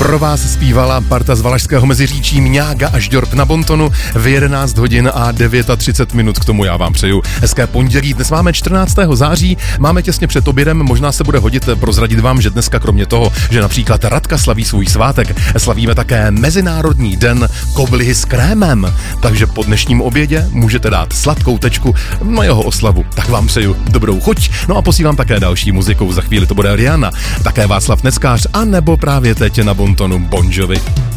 Pro vás zpívala parta z Valašského Meziříčí Mňága až Ďorb na Bontonu v 11 hodin a 39 k tomu já vám přeju hezké pondělí. Dnes máme 14. září, máme těsně před obědem, možná se bude hodit prozradit vám, že dneska kromě toho, že například Radka slaví svůj svátek, slavíme také Mezinárodní den koblihy s krémem, takže po dnešním obědě můžete dát sladkou tečku na jeho oslavu. Tak vám přeju dobrou chuť, no a posílám také další muzikou, za chvíli to bude Rihanna, také Václav Neckář a nebo právě teď na Bontonu Bon Jovi.